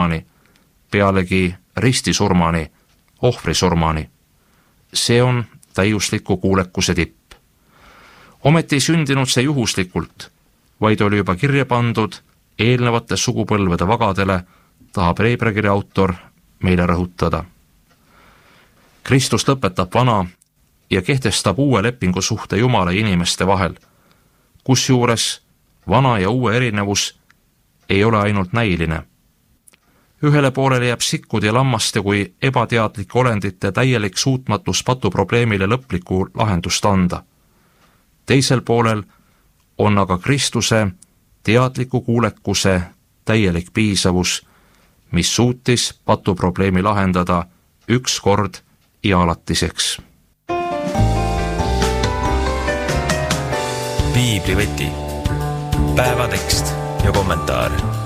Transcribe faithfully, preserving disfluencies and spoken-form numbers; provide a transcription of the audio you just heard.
surmani, pealegi ristisurmani, ohvrisurmani. See on täiusliku kuulekuse tipp. Ometi ei sündinud see juhuslikult, vaid oli juba kirja pandud eelnevate sugupõlvede vagadele, tahab Hebra autor meile rõhutada. Kristus lõpetab vana ja kehtestab uue lepingu suhte Jumala ja inimeste vahel, kusjuures vana ja uue erinevus ei ole ainult näiline. Ühele poolele jääb sikkude ja lammaste kui ebateadlike olendite täielik suutmatus patuprobleemile lõplikku lahendust anda. Teisel poolel on aga Kristuse teadliku kuulekuse täielik piisavus, mis suutis patuprobleemi lahendada üks kord ja alatiseks. Piiblivõti, päevatekst ja kommentaar.